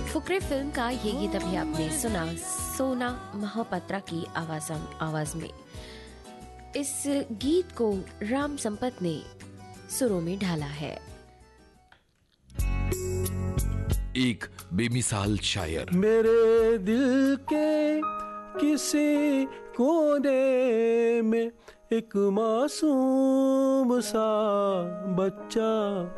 Fukrey film का ये गीत अभी आपने सुना सोना महापात्रा की आवाज में। इस गीत को राम संपत ने सुरों में ढाला है। एक बेमिसाल शायर। मेरे दिल के किसी कोने में एक मासूम सा बच्चा